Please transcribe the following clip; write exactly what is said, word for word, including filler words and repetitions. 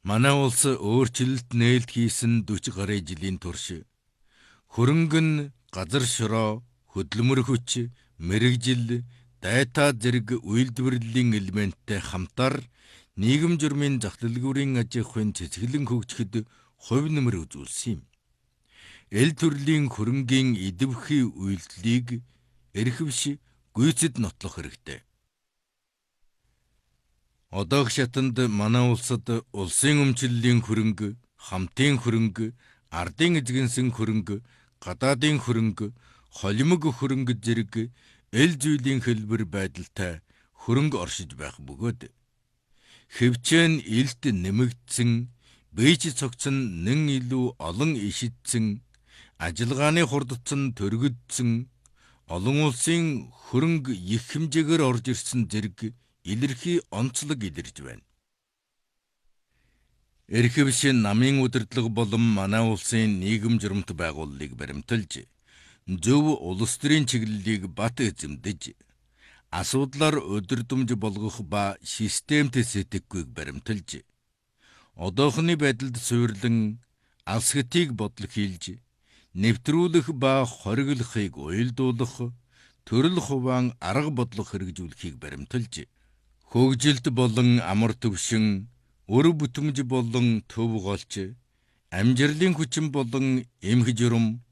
Манай улс өөрчлөлт нээлт хийсэн дөрвөн гаруй жилийн турш хөрөнгө нь газар шороо, хөдөлмөр хүч, мэрэгжил, дайта зэрэг үйлдвэрлэлийн элементтэй хамтар нийгэм журмын зах дэлгүүрийн аж ахуйн цэцгэлэн хөгжихэд хувь нэмэр үзүүлсэн юм. Эл төрлийн хөрөнгийн идэвхий үйлдэлийг эрхэвш гүйцэд нотлох хэрэгтэй. Одоог шатанд манай улсад улсын өмчлөлийн хөрөнгө, хамтын хөрөнгө, ардын эзэгэнсэн хөрөнгө, гадаадын хөрөнгө, холимог хөрөнгө зэрэг эл зүйлийн хэлбэр байдалтай хөрөнгө оршиж байх бөгөөд хэвчэн илт нэмэгдсэн, бийж цогцсон нэн илүү олон ишидсэн, ажиллагааны хурдцсан төргөдсөн, олон улсын хөрөнгө их хэмжээгээр орж ирсэн зэрэг илэрхий онцлог илэрж байна. Эрхэвш намын удирдлага болон манай улсын нийгэм журамт байгууллагыг баримталж, зөв улс төрийн чиглэлийг бат эзэмдэж, асуудлаар өдөрдмж болгох ба системт сэтгэхүйг баримталж, одоохны байдалд суйрлан алс хэтийг бодлого хийлж, нэвтрүүлэх ба хориглохыг уялдуулах, төрөл хуваан арга бодлого хэрэгжүүлэхийг баримталж, хөгжилт болон амар төвшин, өр бүтэмж болон төв голч, амжирлын хүчин болон эмх журам,